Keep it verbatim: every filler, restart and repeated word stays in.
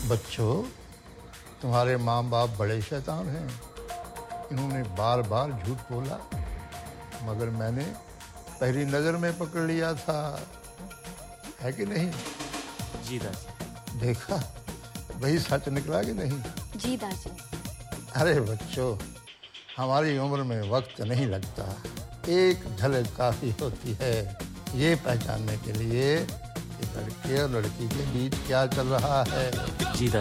बच्चों, तुम्हारे माँ बाप बड़े शैतान हैं। इन्होंने बार बार झूठ बोला, मगर मैंने पहली नजर में पकड़ लिया था, है कि नहीं? जी दादी। देखा, वही सच निकला कि नहीं? जी दादी। अरे बच्चों, हमारी उम्र में वक्त नहीं लगता, एक झलक काफी होती है ये पहचानने के लिए कि लड़के और लड़की के बीच क्या चल रहा है। जी दादी।